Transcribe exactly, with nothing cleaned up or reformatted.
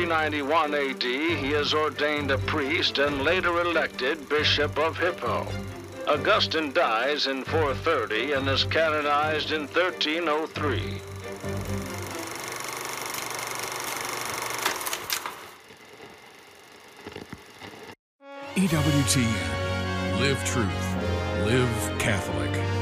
three ninety-one A D, he is ordained a priest and later elected Bishop of Hippo. Augustine dies in four thirty and is canonized in thirteen oh three. E W T N. Live truth. Live Catholic.